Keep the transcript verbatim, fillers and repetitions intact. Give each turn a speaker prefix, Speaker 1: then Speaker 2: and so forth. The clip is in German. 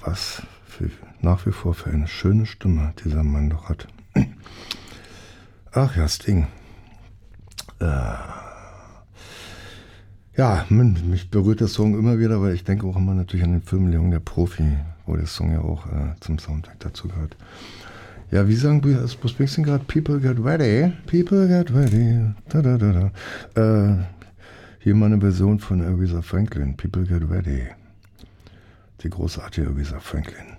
Speaker 1: was für, nach wie vor für eine schöne Stimme dieser Mann doch hat. Ach ja, Sting. Äh, ja, mich berührt der Song immer wieder, weil ich denke auch immer natürlich an den Film Leon der Profi, wo der Song ja auch äh, zum Soundtrack dazu gehört. Ja, wie sagen Bruce Springsteen gerade? People get ready, people get ready. Da, da, da, da. Äh, hier mal eine Version von Aretha Franklin, People get ready. Die großartige Aretha Franklin.